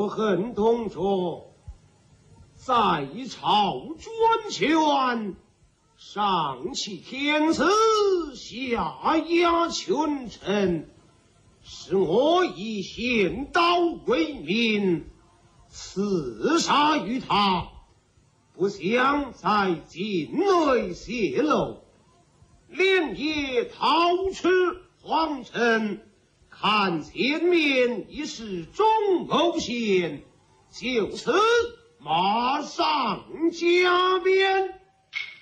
我恨同着在朝专权，上欺天子，下压群臣，使我以献刀为民，刺杀于他，不想在境内泄露，连夜逃出皇城，看前面已是中牟县，就此马上加鞭。